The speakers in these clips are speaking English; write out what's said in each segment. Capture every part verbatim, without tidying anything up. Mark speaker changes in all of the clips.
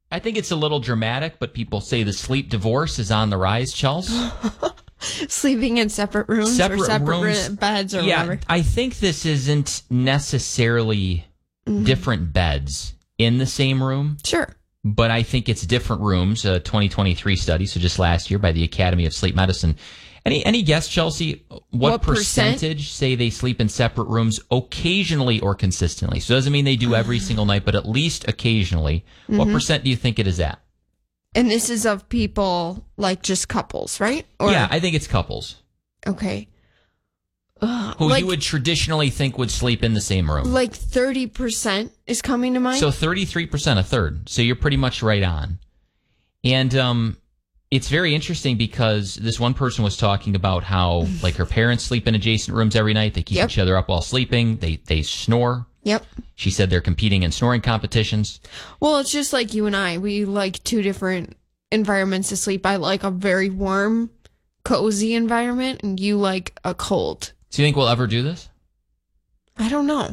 Speaker 1: I think it's a little dramatic, but people say the sleep divorce is on the rise, Chelsea.
Speaker 2: Sleeping in separate rooms
Speaker 1: separate
Speaker 2: or separate
Speaker 1: rooms,
Speaker 2: beds or
Speaker 1: yeah,
Speaker 2: whatever.
Speaker 1: I think this isn't necessarily mm-hmm. different beds in the same room.
Speaker 2: Sure.
Speaker 1: But I think it's different rooms, a twenty twenty-three study, so just last year by the Academy of Sleep Medicine. Any any guess, Chelsea, what,
Speaker 2: what
Speaker 1: percentage
Speaker 2: percent?
Speaker 1: say they sleep in separate rooms occasionally or consistently? So it doesn't mean they do every single night, but at least occasionally. Mm-hmm. What percent do you think it is at?
Speaker 2: And this is of people, like just couples, right? Or,
Speaker 1: yeah, I think it's couples.
Speaker 2: Okay. Ugh,
Speaker 1: Who
Speaker 2: like,
Speaker 1: you would traditionally think would sleep in the same room.
Speaker 2: Like thirty percent is coming to mind?
Speaker 1: So thirty-three percent, a third. So you're pretty much right on. And um, it's very interesting because this one person was talking about how like her parents sleep in adjacent rooms every night. They keep
Speaker 2: yep.
Speaker 1: each other up while sleeping. They they snore.
Speaker 2: Yep.
Speaker 1: She said they're competing in snoring competitions.
Speaker 2: Well, it's just like you and I. We like two different environments to sleep. I like a very warm, cozy environment, and you like a cold.
Speaker 1: Do you think we'll ever do this?
Speaker 2: I don't know.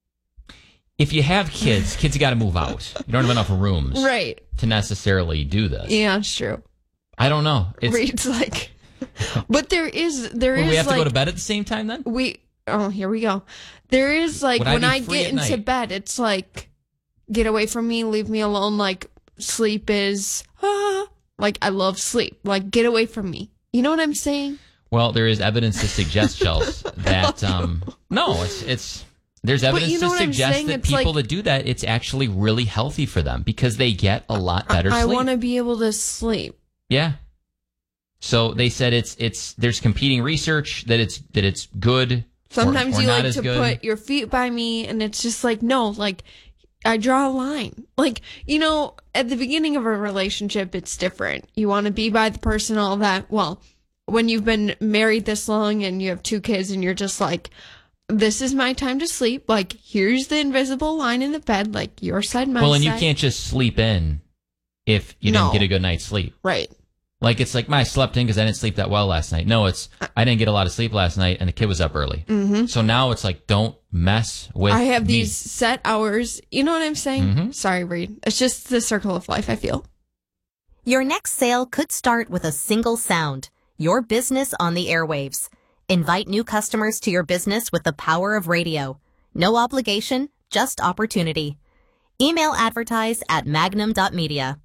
Speaker 1: If you have kids, kids got to move out. You don't have enough rooms
Speaker 2: right.
Speaker 1: to necessarily do this.
Speaker 2: Yeah, it's true.
Speaker 1: I don't know. It's
Speaker 2: Reed's like, but there is there
Speaker 1: well,
Speaker 2: is
Speaker 1: we have
Speaker 2: like,
Speaker 1: to go to bed at the same time then?
Speaker 2: We oh here we go. There is like
Speaker 1: Would I
Speaker 2: when
Speaker 1: be
Speaker 2: I
Speaker 1: free
Speaker 2: get
Speaker 1: at
Speaker 2: into
Speaker 1: night?
Speaker 2: bed, it's like get away from me, leave me alone. Like sleep is ah, like I love sleep. Like get away from me. You know what I'm saying?
Speaker 1: Well, there is evidence to suggest, Chelsea, that um no, it's it's there's evidence
Speaker 2: you know
Speaker 1: to suggest that
Speaker 2: it's
Speaker 1: people
Speaker 2: like,
Speaker 1: that do that, it's actually really healthy for them because they get a lot better
Speaker 2: I, I
Speaker 1: sleep.
Speaker 2: want to be able to sleep.
Speaker 1: Yeah. So they said it's it's there's competing research that it's that it's good.
Speaker 2: Sometimes
Speaker 1: or, or
Speaker 2: you
Speaker 1: not
Speaker 2: like
Speaker 1: as
Speaker 2: to
Speaker 1: good.
Speaker 2: put your feet by me, and it's just like no, like I draw a line. Like you know, at the beginning of a relationship, it's different. You want to be by the person, all that. Well, when you've been married this long and you have two kids, and you're just like, this is my time to sleep. Like here's the invisible line in the bed. Like your side, my side.
Speaker 1: Well, and you can't just sleep in if you
Speaker 2: No.
Speaker 1: didn't get a good night's sleep.
Speaker 2: Right.
Speaker 1: Like, it's like, I slept in because I didn't sleep that well last night. No, it's, I didn't get a lot of sleep last night, and the kid was up early.
Speaker 2: Mm-hmm.
Speaker 1: So now it's like, don't mess with
Speaker 2: I have
Speaker 1: me.
Speaker 2: these set hours. You know what I'm saying?
Speaker 1: Mm-hmm.
Speaker 2: Sorry, Reed. It's just the circle of life, I feel.
Speaker 3: Your next sale could start with a single sound, your business on the airwaves. Invite new customers to your business with the power of radio. No obligation, just opportunity. Email advertise at magnum dot media.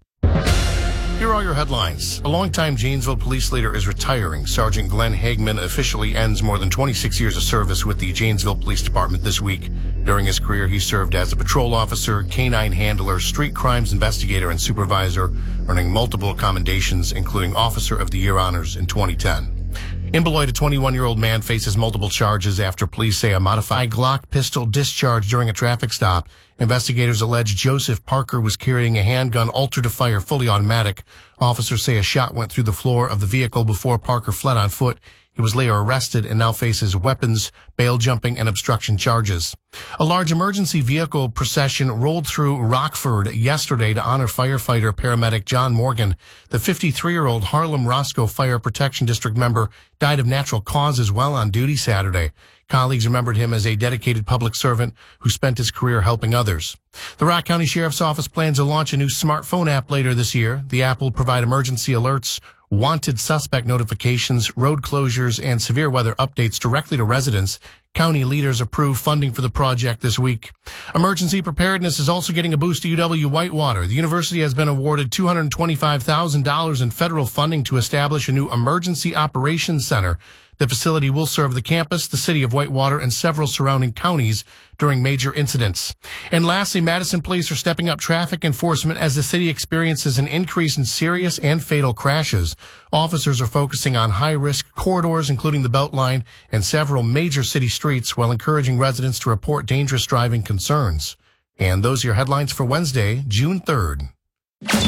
Speaker 4: Here are your headlines. A longtime Janesville police leader is retiring. Sergeant Glenn Hagman officially ends more than twenty-six years of service with the Janesville Police Department this week. During his career, he served as a patrol officer, canine handler, street crimes investigator, and supervisor, earning multiple commendations, including Officer of the Year honors in twenty ten. In Beloit, a twenty-one-year-old man faces multiple charges after police say a modified Glock pistol discharged during a traffic stop. Investigators allege Joseph Parker was carrying a handgun altered to fire fully automatic. Officers say a shot went through the floor of the vehicle before Parker fled on foot. He was later arrested and now faces weapons, bail jumping, and obstruction charges. A large emergency vehicle procession rolled through Rockford yesterday to honor firefighter paramedic John Morgan. The fifty-three-year-old Harlem Roscoe Fire Protection District member died of natural causes while on duty Saturday. Colleagues remembered him as a dedicated public servant who spent his career helping others. The Rock County Sheriff's Office plans to launch a new smartphone app later this year. The app will provide emergency alerts, wanted suspect notifications, road closures, and severe weather updates directly to residents. County leaders approved funding for the project this week. Emergency preparedness is also getting a boost to U W-Whitewater. The university has been awarded two hundred twenty-five thousand dollars in federal funding to establish a new emergency operations center. The facility will serve the campus, the city of Whitewater, and several surrounding counties during major incidents. And lastly, Madison police are stepping up traffic enforcement as the city experiences an increase in serious and fatal crashes. Officers are focusing on high-risk corridors, including the Beltline and several major city streets, while encouraging residents to report dangerous driving concerns. And those are your headlines for Wednesday, June third.